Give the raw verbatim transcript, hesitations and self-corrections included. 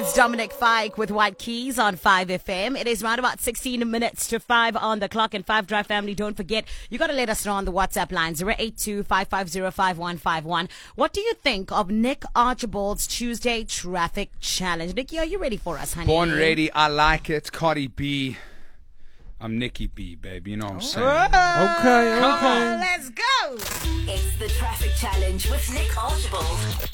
It's Dominic Fike with White Keys on five F M. It is around about sixteen minutes to five on the clock. And five Drive family, don't forget, you got to let us know on the WhatsApp line zero eight two, five five zero, five one five one. What do you think of Nick Archibald's Tuesday Traffic Challenge? Nikki, are you ready for us, honey? Born ready. I like it. Cardi B. I'm Nikki B, baby. You know what I'm saying? Oh, Okay, come okay. on, let's go. It's the Traffic Challenge with Nick Archibald.